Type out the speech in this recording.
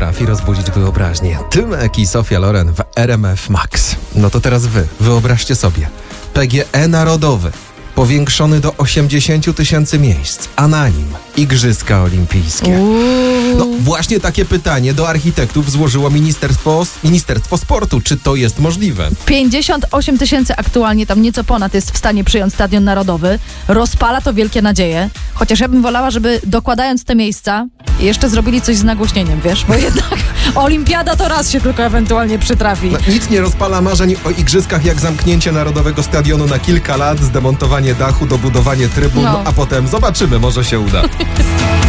potrafi rozbudzić wyobraźnię. Tymek i Sofia Loren w RMF Max. No to teraz wy, wyobraźcie sobie. PGE Narodowy, powiększony do 80 000 miejsc, a na nim Igrzyska Olimpijskie. No właśnie takie pytanie do architektów złożyło Ministerstwo Sportu. Czy to jest możliwe? 58 000 aktualnie, tam nieco ponad, jest w stanie przyjąć Stadion Narodowy. Rozpala to wielkie nadzieje. Chociaż ja bym wolała, żeby dokładając te miejsca jeszcze zrobili coś z nagłośnieniem, wiesz? Bo jednak olimpiada to raz się tylko ewentualnie przytrafi. No, nic nie rozpala marzeń o igrzyskach jak zamknięcie Narodowego Stadionu na kilka lat, zdemontowanie dachu, dobudowanie trybun, a potem zobaczymy, może się uda.